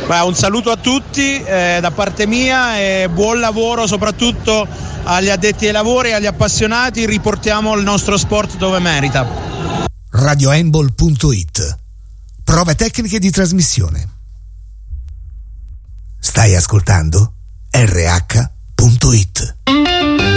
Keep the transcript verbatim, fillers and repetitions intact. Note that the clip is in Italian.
Beh, un saluto a tutti eh, da parte mia e buon lavoro soprattutto agli addetti ai lavori e agli appassionati. Riportiamo il nostro sport dove merita. radiohandball punto it. Prove tecniche di trasmissione. Stai ascoltando R H punto it.